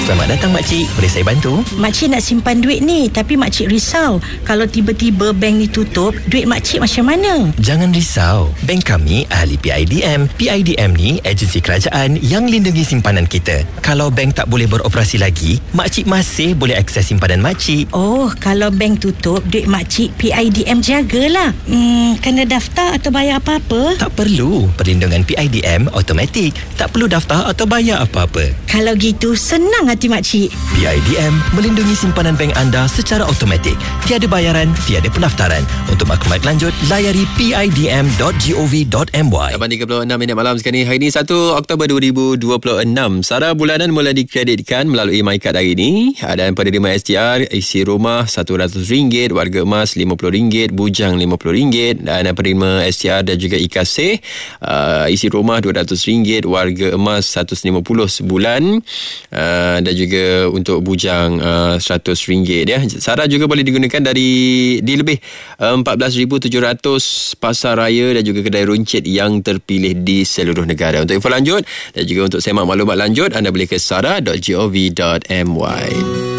Selamat datang makcik, boleh saya bantu? Makcik nak simpan duit ni, tapi makcik risau kalau tiba-tiba bank ni tutup, duit makcik macam mana? Jangan risau, bank kami ahli PIDM. PIDM ni agensi kerajaan yang lindungi simpanan kita. Kalau bank tak boleh beroperasi lagi, makcik masih boleh akses simpanan makcik. Oh, kalau bank tutup, duit makcik PIDM jagalah. Kena daftar atau bayar apa-apa? Tak perlu, perlindungan PIDM automatik. Tak perlu daftar atau bayar apa-apa. Kalau gitu, senang hati makcik. PIDM melindungi simpanan bank anda secara automatik. Tiada bayaran, tiada pendaftaran. Untuk maklumat lanjut, layari pidm.gov.my. 8.36 malam sekarang ni. Hari ni 1 Oktober 2026. Sara bulanan mula dikreditkan melalui MyCard hari ini. Dan penerima STR, isi rumah RM100, warga emas RM50, bujang RM50. Dan penerima STR dan juga IKASih, isi rumah RM200, warga emas RM150 sebulan. Dan juga untuk bujang RM100 ya. Sara juga boleh digunakan di lebih 14,700 pasar raya dan juga kedai runcit yang terpilih di seluruh negara. Untuk info lanjut dan juga untuk semak maklumat lanjut, anda boleh ke sara.gov.my.